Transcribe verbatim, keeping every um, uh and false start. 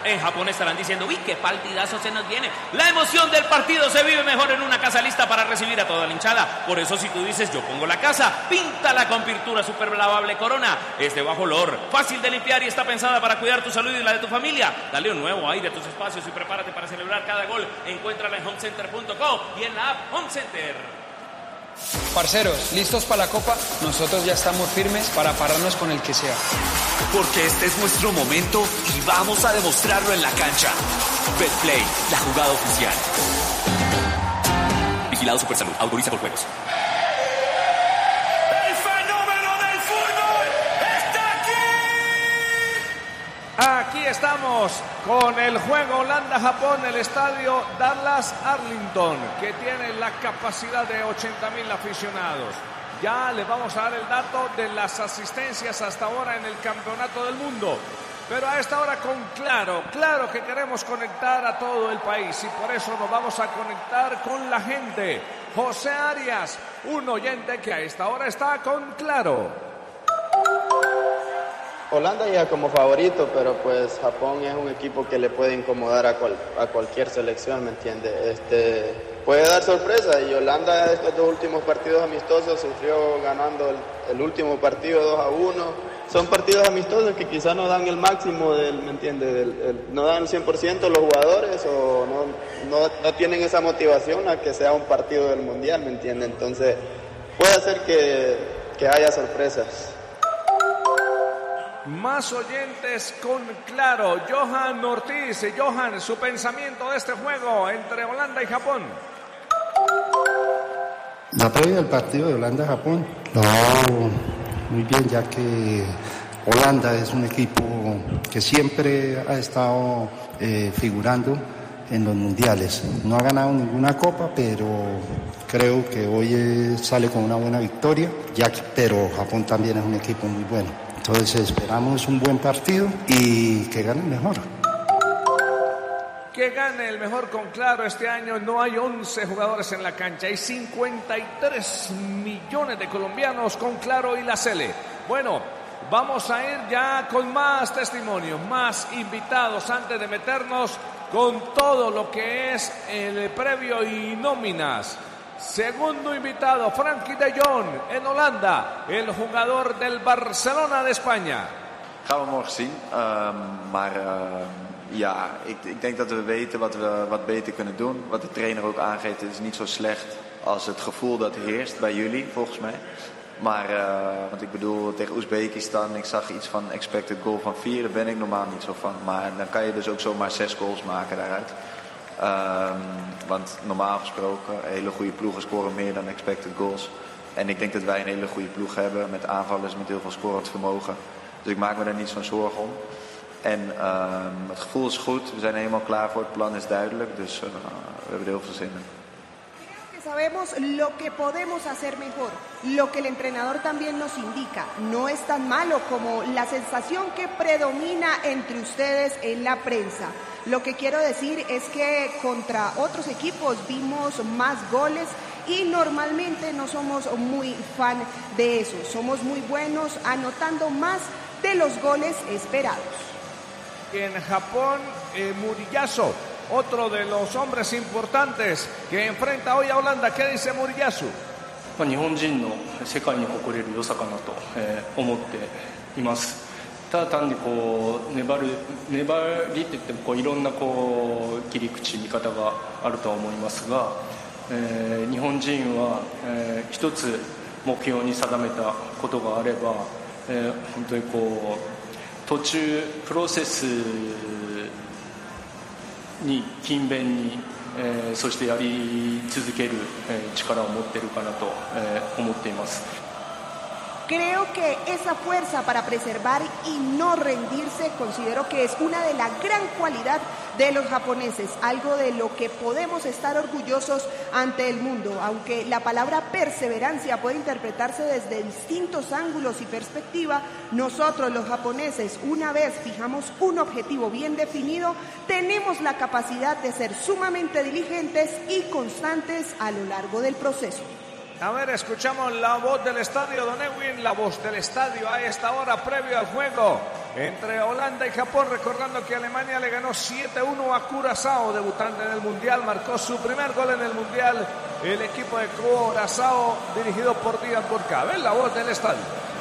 En Japón estarán diciendo, uy, qué partidazo se nos viene. La emoción del partido se vive mejor en una casa lista para recibir a toda la hinchada. Por eso si tú dices, yo pongo la casa, píntala con pintura super lavable Corona. Es de bajo olor, fácil de limpiar y está pensada para cuidar tu salud y la de tu familia. Dale un nuevo aire a tus espacios y prepárate para celebrar cada gol. Encuéntrala en home center punto co y en la app Home Center. Parceros, ¿listos para la Copa? Nosotros ya estamos firmes para pararnos con el que sea. Porque este es nuestro momento y vamos a demostrarlo en la cancha. Betplay, la jugada oficial. Vigilado Supersalud, autoriza por juegos. Aquí estamos con el juego Holanda-Japón, el estadio Dallas Arlington, que tiene la capacidad de ochenta mil aficionados. Ya les vamos a dar el dato de las asistencias hasta ahora en el Campeonato del Mundo. Pero a esta hora con Claro, claro que queremos conectar a todo el país y por eso nos vamos a conectar con la gente. José Arias, un oyente que a esta hora está con Claro. Holanda ya como favorito, pero pues Japón es un equipo que le puede incomodar a, cual, a cualquier selección, ¿me entiende? Este, puede dar sorpresa y Holanda estos dos últimos partidos amistosos sufrió ganando el, el último partido dos a uno. Son partidos amistosos que quizás no dan el máximo, del, ¿me entiende? Del, el, no dan el cien por ciento los jugadores o no, no, no tienen esa motivación a que sea un partido del Mundial, ¿me entiende? Entonces puede hacer que, que haya sorpresas. Más oyentes con Claro. Johan Ortiz. Johan, su pensamiento de este juego entre Holanda y Japón. La previa del partido de Holanda-Japón lo hago muy bien, ya que Holanda es un equipo que siempre ha estado eh, figurando en los mundiales. No ha ganado ninguna copa, pero creo que hoy eh, sale con una buena victoria, ya que, pero Japón también es un equipo muy bueno. Entonces esperamos un buen partido y que gane el mejor. Que gane el mejor con Claro. Este año no hay once jugadores en la cancha, hay cincuenta y tres millones de colombianos con Claro y la Sele. Bueno, vamos a ir ya con más testimonios, más invitados antes de meternos con todo lo que es el previo y nóminas. Segundo invitado, Frankie de Jong en Holanda, el jugador del Barcelona de España. Gaan we morgen zien, uh, maar uh, ja, ik, ik denk dat we weten wat we wat beter kunnen doen. Wat de trainer ook aangeeft, het is niet zo slecht als het gevoel dat heerst bij jullie, volgens mij. Maar, uh, want ik bedoel, tegen Oezbekistan, ik zag iets van expected goal van vier, daar ben ik normaal niet zo van. Maar dan kan je dus ook zomaar zes goals maken daaruit. Um, want normaal gesproken, hele goede ploegen scoren meer dan expected goals. En ik denk dat wij een hele goede ploeg hebben met aanvallers met heel veel scorend vermogen. Dus ik maak me daar niet zo'n zorgen om. En um, het gevoel is goed, we zijn er helemaal klaar voor, het plan is duidelijk. Dus uh, we hebben er heel veel zin in. Sabemos lo que podemos hacer mejor, lo que el entrenador también nos indica. No es tan malo como la sensación que predomina entre ustedes en la prensa. Lo que quiero decir es que contra otros equipos vimos más goles y normalmente no somos muy fan de eso. Somos muy buenos anotando más de los goles esperados. En Japón, eh, Muriyasu, otro de los hombres importantes que enfrenta hoy a Holanda. ¿Qué dice Muriyasu? 日本人の世界に誇れる良さかなと思っています。ただ単にこう粘る粘りって言ってもこういろんなこう切り口見方があるとは思いますが、えー、日本人は、えー、一つ目標に定めたことがあれば、えー、本当にこう途中プロセスに勤勉に、えー、そしてやり続ける、えー、力を持っているかなと、えー、思っています。 Creo que esa fuerza para preservar y no rendirse considero que es una de las gran cualidad de los japoneses, algo de lo que podemos estar orgullosos ante el mundo, aunque la palabra perseverancia puede interpretarse desde distintos ángulos y perspectiva. Nosotros los japoneses, una vez fijamos un objetivo bien definido, tenemos la capacidad de ser sumamente diligentes y constantes a lo largo del proceso. A ver, escuchamos la voz del estadio, Don Edwin, la voz del estadio a esta hora previo al juego entre Holanda y Japón, recordando que Alemania le ganó siete uno a Curazao, debutante en el Mundial, marcó su primer gol en el Mundial el equipo de Curazao dirigido por Díaz Burka. Ven la voz del estadio.